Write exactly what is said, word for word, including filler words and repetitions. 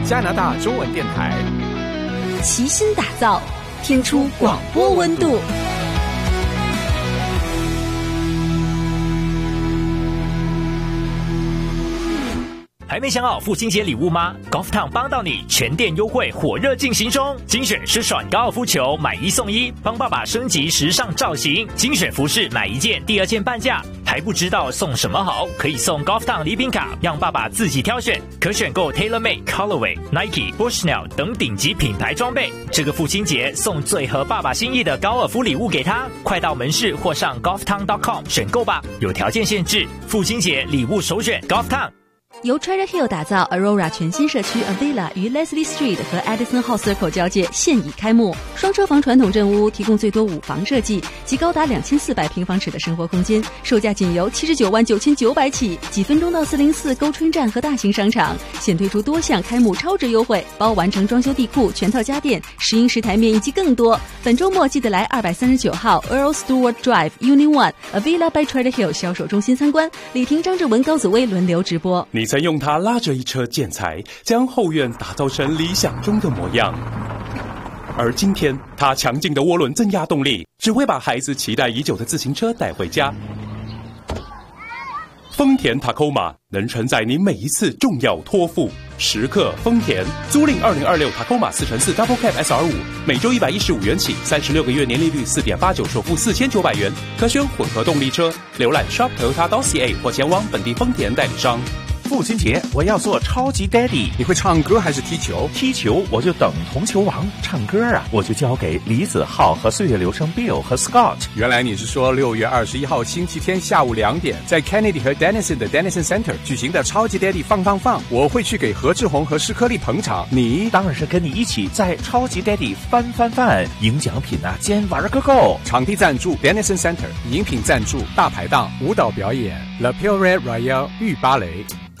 加拿大中文电台， 齐心打造，听出广播温度。 还没想好父亲节礼物吗 ？Golftown 帮到你，全店优惠火热进行中。精选湿爽高尔夫球买一送一，帮爸爸升级时尚造型。精选服饰买一件第二件半价。还不知道送什么好？可以送 Golftown 礼品卡，让爸爸自己挑选。可选购 TaylorMade、Colorway、Nike、Bushnell 等顶级品牌装备。这个父亲节送最合爸爸心意的高尔夫礼物给他。快到门市或上 Golftown dot com 选购吧，有条件限制。父亲节礼物首选 Golftown。 由 Treasure Hill 打造 Aurora 全新社区 Avila 于 Leslie Street 和 Edison Hall Circle 交界现已开幕。双车房传统镇屋提供最多五房设计及高达两千四百平方尺的生活空间，售价仅由七十九万九千九百起，几分钟到四零四沟春站和大型商场。现推出多项开幕超值优惠，包完成装修地库、全套家电、石英石台面以及更多。本周末记得来二百三十九号 Earl Stewart Drive Unit One Avila by Treasure Hill 销售中心参观。李婷、张志文、高子薇轮流直播。 你曾用它拉着一车建材，将后院打造成理想中的模样。而今天，它强劲的涡轮增压动力，只会把孩子期待已久的自行车带回家。丰田 Tacoma 能承载你每一次重要托付。时刻丰田，租赁二零二六 Tacoma 四乘四 Double Cab S R 五，每周一百一十五元起，三十六个月年利率四点八九，首付四千九百元，可选混合动力车。浏览 shop toyota dot c a 或前往本地丰田代理商。 父亲节我要做超级 daddy。 你会唱歌还是踢球？ 踢球我就等同球王，唱歌啊我就交给李子浩和岁月流声 Bill 和 Scott。 原来你是说六月二十一号星期天下午两点，在 Kennedy 和 Denison 的 Denison Center 举行的超级 daddy 放放放，我会去给何志宏和施颗粒捧场。你当然是跟你一起在超级 daddy 翻翻翻，赢奖品啊兼玩个够。 场地赞助 Denison Center， 饮品赞助大排档，舞蹈表演 La Pure Red Royale 御芭蕾。